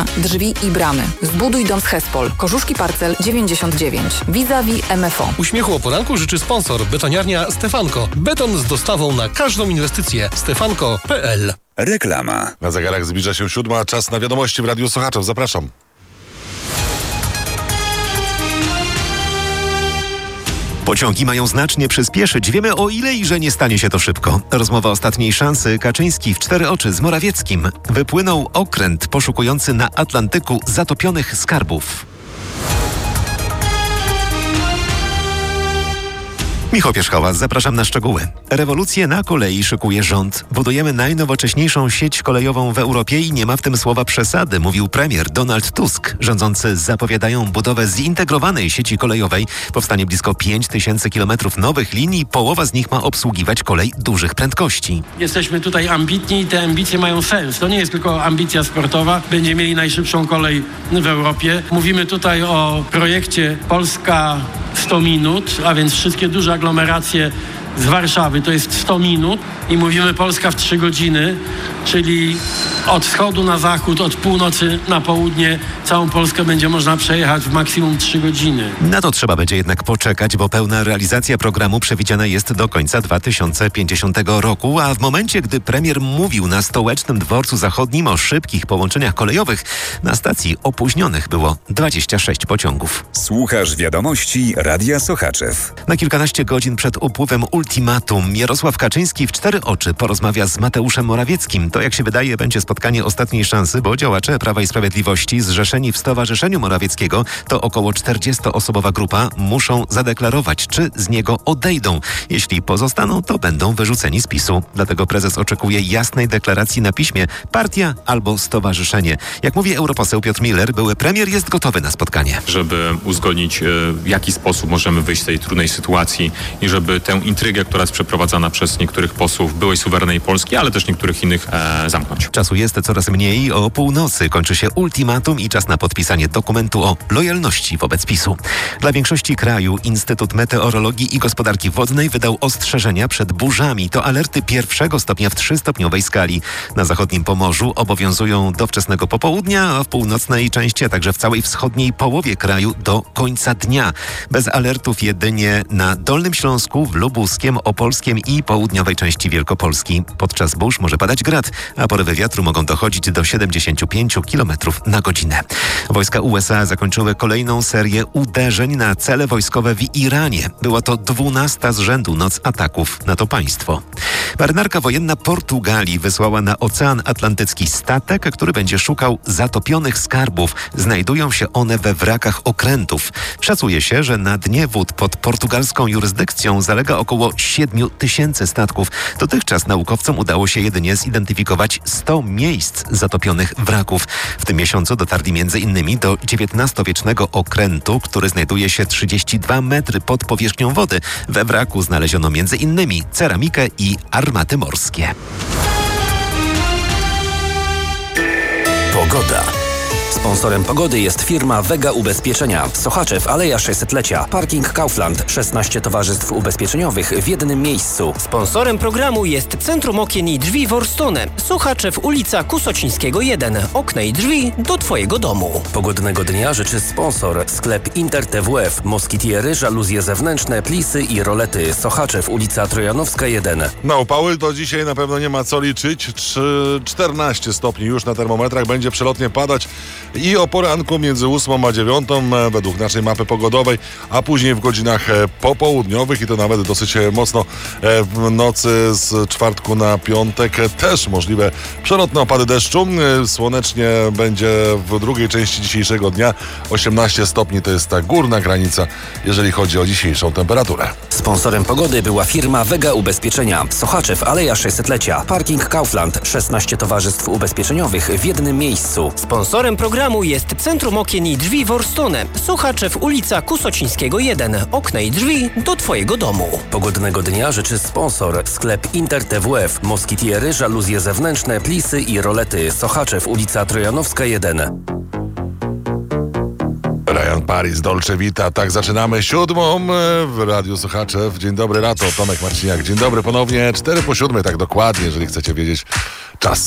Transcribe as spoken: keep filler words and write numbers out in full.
okna, drzwi i bramy. Zbuduj dom z Hespol. Korzuszki Parcel dziewięćdziesiąt dziewięć. Vis-a-vis M F O. Uśmiechu o poranku życzy sponsor. Betoniarnia Stefanko. Beton z dostawą na każdą inwestycję. stefanko kropka p l. Reklama. Na zegarach zbliża się siódma, czas na wiadomości w Radiu Sochaczew. Zapraszam. Pociągi mają znacznie przyspieszyć. Wiemy, o ile i że nie stanie się to szybko. Rozmowa ostatniej szansy. Kaczyński w cztery oczy z Morawieckim. Wypłynął okręt poszukujący na Atlantyku zatopionych skarbów. Michał Pierzchała, zapraszam na szczegóły. Rewolucję na kolei szykuje rząd. Budujemy najnowocześniejszą sieć kolejową w Europie i nie ma w tym słowa przesady, mówił premier Donald Tusk. Rządzący zapowiadają budowę zintegrowanej sieci kolejowej. Powstanie blisko pięć tysięcy kilometrów nowych linii. Połowa z nich ma obsługiwać kolej dużych prędkości. Jesteśmy tutaj ambitni i te ambicje mają sens. To nie jest tylko ambicja sportowa. Będziemy mieli najszybszą kolej w Europie. Mówimy tutaj o projekcie Polska sto minut, a więc wszystkie duże aglomeracje z Warszawy to jest sto minut i mówimy Polska w trzy godziny, czyli od wschodu na zachód, od północy na południe całą Polskę będzie można przejechać w maksimum trzy godziny. Na to trzeba będzie jednak poczekać, bo pełna realizacja programu przewidziana jest do końca dwa tysiące pięćdziesiątego roku, a w momencie, gdy premier mówił na Stołecznym Dworcu Zachodnim o szybkich połączeniach kolejowych, na stacji opóźnionych było dwadzieścia sześć pociągów. Słuchasz wiadomości Radia Sochaczew. Na kilkanaście godzin przed upływem ultimatum Jarosław Kaczyński w cztery oczy porozmawia z Mateuszem Morawieckim. To, jak się wydaje, będzie spotkanie ostatniej szansy, bo działacze Prawa i Sprawiedliwości zrzeszeni w Stowarzyszeniu Morawieckiego, to około czterdziestoosobowa grupa, muszą zadeklarować, czy z niego odejdą. Jeśli pozostaną, to będą wyrzuceni z PiSu. Dlatego prezes oczekuje jasnej deklaracji na piśmie: partia albo stowarzyszenie. Jak mówi europoseł Piotr Miller, były premier jest gotowy na spotkanie. Żeby uzgodnić, w jaki sposób możemy wyjść z tej trudnej sytuacji i żeby tę intrygę, która jest przeprowadzana przez niektórych posłów byłej suwerennej Polski, ale też niektórych innych, e, zamknąć. Czasu jest coraz mniej. O północy kończy się ultimatum i czas na podpisanie dokumentu o lojalności wobec PiSu. Dla większości kraju Instytut Meteorologii i Gospodarki Wodnej wydał ostrzeżenia przed burzami. To alerty pierwszego stopnia w trzystopniowej skali. Na zachodnim Pomorzu obowiązują do wczesnego popołudnia, a w północnej części, a także w całej wschodniej połowie kraju do końca dnia. Bez alertów jedynie na Dolnym Śląsku, w Lubuskiem, Opolskiem i południowej części Wielkopolski. Podczas burz może padać grad, a porywy wiatru mogą dochodzić do siedemdziesiąt pięć kilometrów na godzinę. Wojska U S A zakończyły kolejną serię uderzeń na cele wojskowe w Iranie. Była to dwunasta z rzędu noc ataków na to państwo. Marynarka wojenna Portugalii wysłała na Ocean Atlantycki statek, który będzie szukał zatopionych skarbów. Znajdują się one we wrakach okrętów. Szacuje się, że na dnie wód pod portugalską jurysdykcją zalega około siedmiu tysięcy statków. Dotychczas naukowcom udało się jedynie zidentyfikować sto miejsc zatopionych wraków. W tym miesiącu dotarli między innymi do dziewiętnastowiecznego okrętu, który znajduje się trzydzieści dwa metry pod powierzchnią wody. We wraku znaleziono między innymi ceramikę i armaty morskie. Pogoda. Sponsorem pogody jest firma Vega Ubezpieczenia. Sochaczew, Aleja sześćsetlecia. Parking Kaufland. szesnaście towarzystw ubezpieczeniowych w jednym miejscu. Sponsorem programu jest Centrum Okien i Drzwi Worstone. Sochaczew, ulica Kusocińskiego jeden. Okna i drzwi do Twojego domu. Pogodnego dnia życzy sponsor. Sklep Inter T W F. Moskitiery, żaluzje zewnętrzne, plisy i rolety. Sochaczew, ulica Trojanowska jeden. Na upały to dzisiaj na pewno nie ma co liczyć. czternaście stopni już na termometrach. Będzie przelotnie padać i o poranku między ósmą a dziewiątą według naszej mapy pogodowej, a później w godzinach popołudniowych i to nawet dosyć mocno w nocy z czwartku na piątek też możliwe przelotne opady deszczu. Słonecznie będzie w drugiej części dzisiejszego dnia. osiemnaście stopni to jest ta górna granica, jeżeli chodzi o dzisiejszą temperaturę. Sponsorem pogody była firma Vega Ubezpieczenia. Sochaczew, Aleja sześćsetlecia. Parking Kaufland. szesnaście towarzystw ubezpieczeniowych w jednym miejscu. Sponsorem programu jest Centrum Okien i Drzwi Worstone. Sochaczew, ulica Kusocińskiego jeden. Okna i drzwi do Twojego domu. Pogodnego dnia życzy sponsor. Sklep Inter T W F. Moskitiery, żaluzje zewnętrzne, plisy i rolety. Sochaczew, ulica Trojanowska jeden. Ryan Paris, Dolce Vita. Tak zaczynamy siódmą w Radiu Sochaczew. Dzień dobry, Rato, Tomek Marciniak. Dzień dobry ponownie. Cztery po siódmej, tak dokładnie, jeżeli chcecie wiedzieć,